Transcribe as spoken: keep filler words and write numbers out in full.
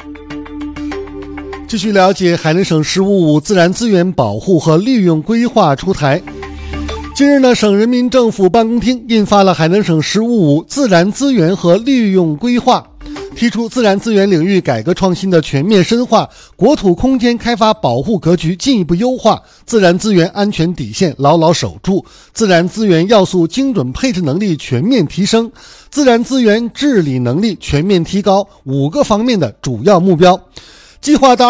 继续了解海南省“十五五”自然资源保护和利用规划出台。近日呢，省人民政府办公厅印发了海南省“十五五”自然资源和利用规划，提出自然资源领域改革创新的全面深化，国土空间开发保护格局进一步优化，自然资源安全底线牢牢守住，自然资源要素精准配置能力全面提升，自然资源治理能力全面提高五个方面的主要目标。计划到